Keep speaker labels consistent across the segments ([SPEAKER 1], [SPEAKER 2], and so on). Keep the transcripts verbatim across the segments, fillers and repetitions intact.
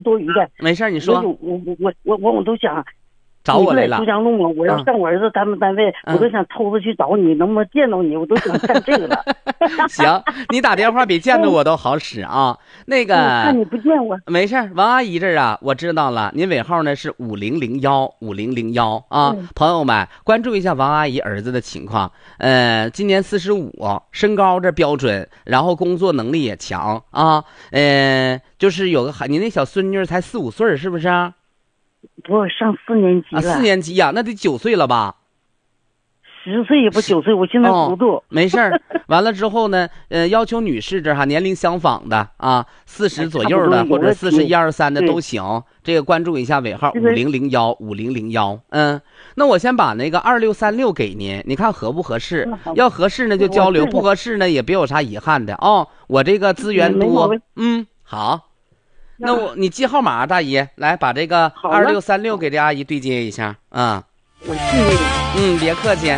[SPEAKER 1] 多余的。
[SPEAKER 2] 没事，你说。
[SPEAKER 1] 我我我我我我都想
[SPEAKER 2] 找我来了。
[SPEAKER 1] 珠江路嘛，我要上我儿子他们单位，
[SPEAKER 2] 嗯、
[SPEAKER 1] 我都想偷着去找你，能不能见到你？我都想干这个了。
[SPEAKER 2] 行，你打电话比见着我都好使啊。那个，
[SPEAKER 1] 看你不见我，
[SPEAKER 2] 没事。王阿姨这儿啊，我知道了，您尾号呢是五零零幺五零零幺啊。嗯、朋友们，关注一下王阿姨儿子的情况。呃，今年四十五，身高这标准，然后工作能力也强啊。呃，就是有个孩，你那小孙女才四五岁，是不是？
[SPEAKER 1] 不，上四年级了。
[SPEAKER 2] 啊、四年级呀、啊，那得九岁了吧？
[SPEAKER 1] 十岁也不九岁，我现在糊涂。
[SPEAKER 2] 哦、没事儿，完了之后呢，呃，要求女士这哈年龄相仿的啊，四十左右的或者四十一二三的都行。这个关注一下尾号五零零幺五零零幺。嗯，那我先把那个二六三六给您，你看合不合适？要合适呢就交流，不合适呢也别有啥遗憾的哦。我这个资源多，嗯，好。那我你记号码，大姨来把这个二六三六给这阿姨对接一下啊。
[SPEAKER 1] 我谢谢你。
[SPEAKER 2] 嗯，别客气。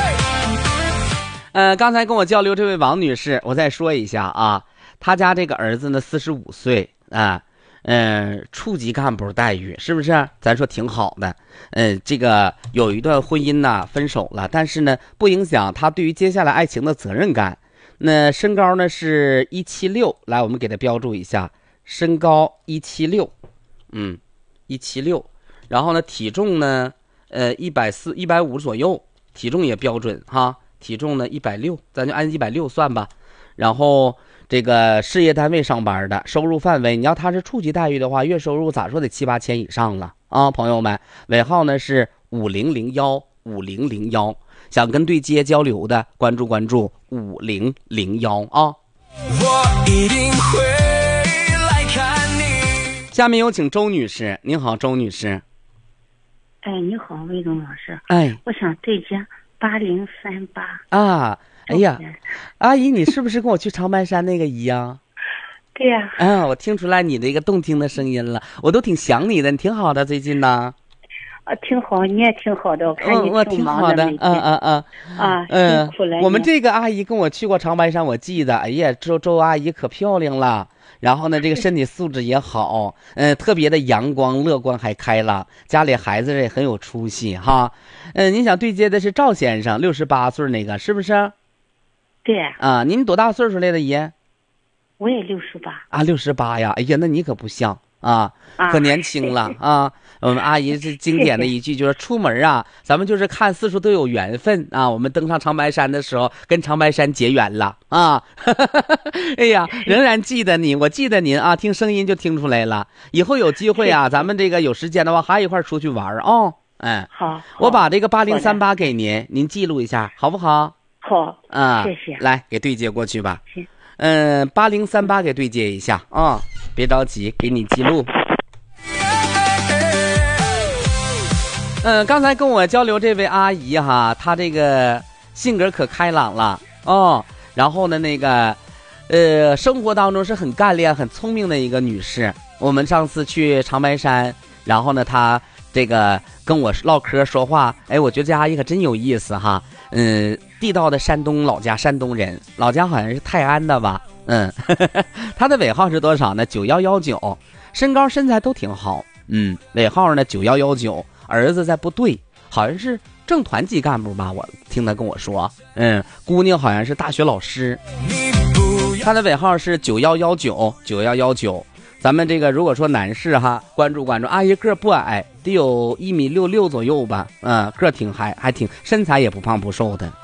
[SPEAKER 2] 呃，刚才跟我交流这位王女士，我再说一下啊，她家这个儿子呢，四十五岁啊，嗯、呃，处级干部待遇是不是？咱说挺好的。呃，这个有一段婚姻呢，分手了，但是呢，不影响他对于接下来爱情的责任感。那身高呢是一七六，来，我们给他标注一下，身高一七六，嗯，一七六，然后呢，体重呢，呃，一百四、一百五左右，体重也标准哈。体重呢一百六，咱就按一百六算吧。然后这个事业单位上班的，收入范围，你要他是处级待遇的话，月收入咋说得七八千以上了啊，朋友们。尾号呢是五零零幺五零零幺，想跟对接交流的，关注关注五零零幺啊。我一定会来看你。下面有请周女士，您好，周女士。
[SPEAKER 1] 哎，你好，魏东老师。
[SPEAKER 2] 哎，
[SPEAKER 1] 我想对接。八零三八
[SPEAKER 2] 啊！哎呀，阿姨，你是不是跟我去长白山那个姨呀？
[SPEAKER 1] 对呀。
[SPEAKER 2] 啊，我听出来你的一个动听的声音了，我都挺想你的，你挺好的，最近呢？
[SPEAKER 1] 啊，挺好，你也挺好的，我看你
[SPEAKER 2] 挺忙的。嗯嗯嗯
[SPEAKER 1] 啊，
[SPEAKER 2] 嗯，
[SPEAKER 1] 辛苦了。
[SPEAKER 2] 我们这个阿姨跟我去过长白山，我记得，哎呀，周周阿姨可漂亮了。然后呢，这个身体素质也好，嗯、呃，特别的阳光、乐观还开朗，家里孩子也很有出息哈。嗯、呃，您想对接的是赵先生，六十八岁那个，是不是？
[SPEAKER 1] 对。
[SPEAKER 2] 啊，您多大岁数来的姨？
[SPEAKER 1] 我也六十八。
[SPEAKER 2] 啊，六十八呀！哎呀，那你可不像啊，可年轻了啊。我们阿姨是经典的一句，就是出门啊，咱们就是看四处都有缘分啊。我们登上长白山的时候，跟长白山结缘了啊。哎呀，仍然记得你，我记得您啊，听声音就听出来了。以后有机会啊，咱们这个有时间的话，还一块出去玩哦。哎，
[SPEAKER 1] 好，
[SPEAKER 2] 我把这个八零三八给您，您记录一下，好不好？
[SPEAKER 1] 好，
[SPEAKER 2] 啊，
[SPEAKER 1] 谢谢。
[SPEAKER 2] 来，给对接过去吧。
[SPEAKER 1] 行。
[SPEAKER 2] 嗯，八零三八给对接一下啊，别着急，给你记录。嗯，刚才跟我交流这位阿姨哈，她这个性格可开朗了哦。然后呢，那个，呃，生活当中是很干练、很聪明的一个女士。我们上次去长白山，然后呢，她这个跟我唠嗑说话，哎，我觉得这阿姨可真有意思哈。嗯，地道的山东老家，山东人，老家好像是泰安的吧？嗯，她的尾号是多少呢？九幺幺九，身高身材都挺好。嗯，尾号呢九幺幺九。儿子在部队，好像是正团级干部吧，我听他跟我说。嗯，姑娘好像是大学老师。他的尾号是九幺幺九九幺幺九。咱们这个如果说男士哈，关注关注，阿姨个不矮，得有一米六六左右吧。嗯，个挺还还挺身材也不胖不瘦的。